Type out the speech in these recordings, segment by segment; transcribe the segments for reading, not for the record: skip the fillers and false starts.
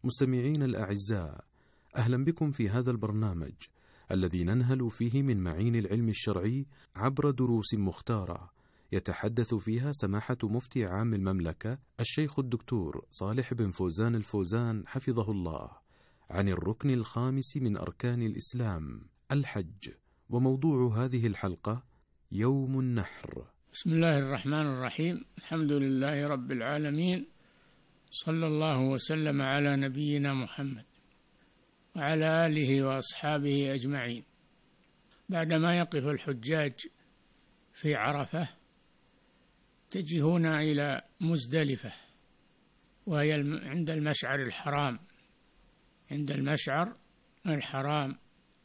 مستمعين الأعزاء، أهلا بكم في هذا البرنامج الذي ننهل فيه من معين العلم الشرعي عبر دروس مختارة يتحدث فيها سماحة مفتي عام المملكة الشيخ الدكتور صالح بن فوزان الفوزان حفظه الله عن الركن الخامس من أركان الإسلام الحج. وموضوع هذه الحلقة يوم النحر. بسم الله الرحمن الرحيم. الحمد لله رب العالمين، صلى الله وسلم على نبينا محمد وعلى آله وأصحابه أجمعين. بعدما يقف الحجاج في عرفة يتجهون إلى مزدلفة، وهي عند المشعر الحرام، عند المشعر الحرام،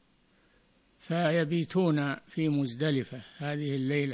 فيبيتون في مزدلفة هذه الليلة،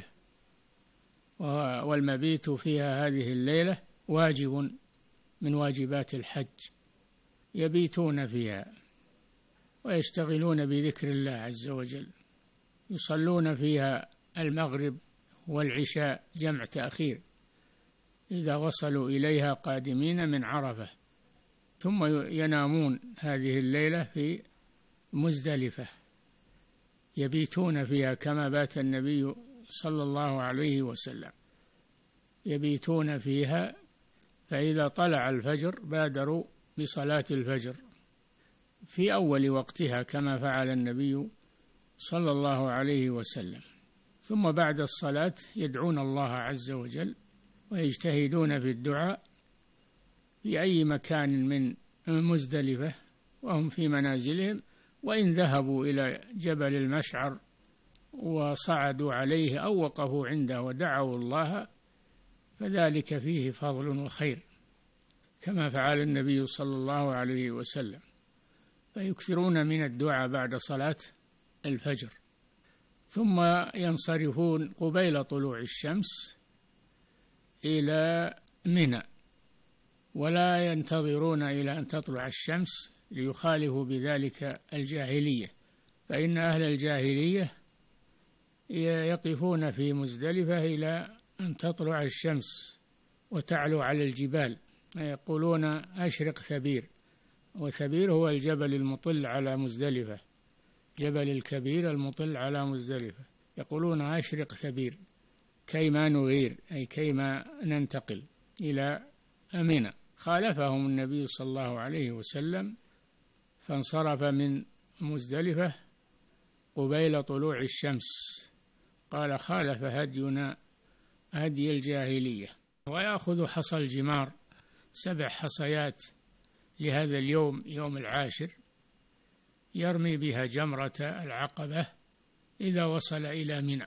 والمبيت فيها هذه الليلة واجب من واجبات الحج. يبيتون فيها ويشتغلون بذكر الله عز وجل، يصلون فيها المغرب والعشاء جمع تأخير إذا وصلوا إليها قادمين من عرفة، ثم ينامون هذه الليلة في مزدلفة، يبيتون فيها كما بات النبي صلى الله عليه وسلم، يبيتون فيها، فإذا طلع الفجر بادروا بصلاة الفجر في أول وقتها كما فعل النبي صلى الله عليه وسلم، ثم بعد الصلاة يدعون الله عز وجل ويجتهدون في الدعاء في أي مكان من مزدلفة وهم في منازلهم، وإن ذهبوا إلى جبل المشعر وصعدوا عليه أو وقفوا عنده ودعوا الله فذلك فيه فضل وخير كما فعل النبي صلى الله عليه وسلم، فيكثرون من الدعاء بعد صلاة الفجر، ثم ينصرفون قبيل طلوع الشمس إلى منى، ولا ينتظرون إلى أن تطلع الشمس ليخالفوا بذلك الجاهلية، فإن أهل الجاهلية يقفون في مزدلفة إلى أن تطلع الشمس وتعلو على الجبال، يقولون أشرق ثبير، وثبير هو الجبل المطل على مزدلفة، جبل الكبير المطل على مزدلفة، يقولون أشرق ثبير كيما نغير، أي كيما ننتقل إلى منى. خالفهم النبي صلى الله عليه وسلم فانصرف من مزدلفة قبيل طلوع الشمس، قال خالف هدينا هدي الجاهلية. ويأخذ حصى الجمار 7 حصيات لهذا اليوم، يوم العاشر، يرمي بها جمرة العقبة إذا وصل إلى منى،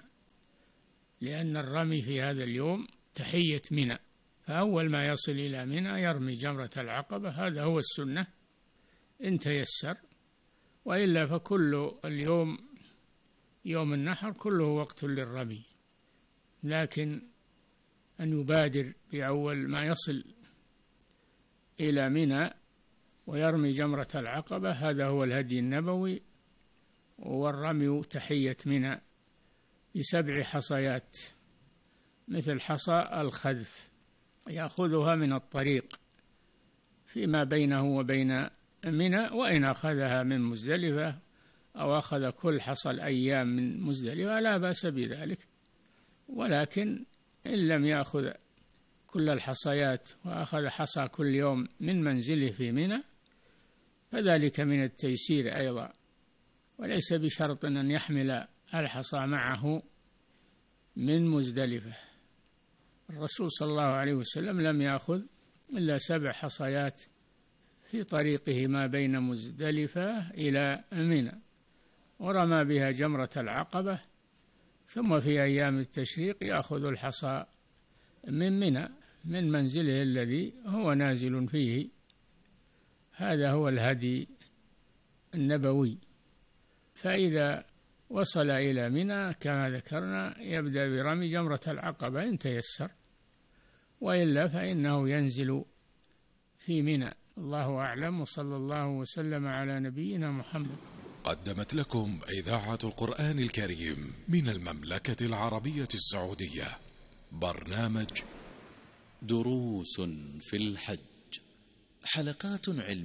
لأن الرمي في هذا اليوم تحية منى، فأول ما يصل إلى منى يرمي جمرة العقبة، هذا هو السنة إن تيسر، وإلا فكل اليوم يوم النحر كله وقت للرمي، لكن أن يبادر بأول ما يصل إلى منى ويرمي جمرة العقبة، هذا هو الهدي النبوي، والرمي تحية منى ب7 حصيات مثل حصى الخذف، يأخذها من الطريق فيما بينه وبين منى، وإن أخذها من مزدلفة أو أخذ كل حصى الأيام من مزدلفة لا بأس بذلك، ولكن إن لم يأخذ كل الحصيات وأخذ حصى كل يوم من منزله في منى فذلك من التيسير أيضا، وليس بشرط أن يحمل الحصى معه من مزدلفة. الرسول صلى الله عليه وسلم لم يأخذ إلا 7 حصيات في طريقه ما بين مزدلفة إلى منى، ورمى بها جمرة العقبة، ثم في أيام التشريق يأخذ الحصى من منى من منزله الذي هو نازل فيه، هذا هو الهدي النبوي. فإذا وصل إلى منى كما ذكرنا يبدأ برمي جمرة العقبة إن تيسر، وإلا فإنه ينزل في منى. الله أعلم، وصلى الله وسلم على نبينا محمد. قدمت لكم إذاعة القرآن الكريم من المملكة العربية السعودية برنامج دروس في الحج، حلقات علمية